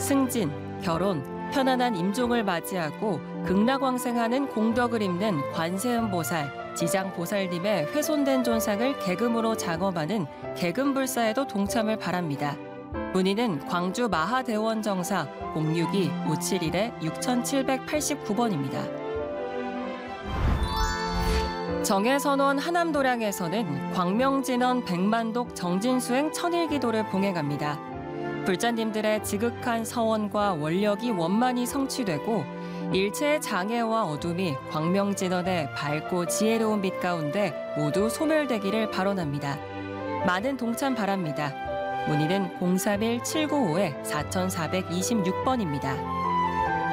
승진, 결혼, 편안한 임종을 맞이하고 극락왕생하는 공덕을 입는 관세음보살, 지장보살님의 훼손된 존상을 개금으로 장엄하는 개금불사에도 동참을 바랍니다. 문의는 광주 마하대원정사 062-571-6789번입니다. 정해선원 하남도량에서는 광명진원 백만독 정진수행 천일기도를 봉행합니다. 불자님들의 지극한 서원과 원력이 원만히 성취되고 일체의 장애와 어둠이 광명진원의 밝고 지혜로운 빛 가운데 모두 소멸되기를 발언합니다. 많은 동참 바랍니다. 문의는 031-795-4426번입니다.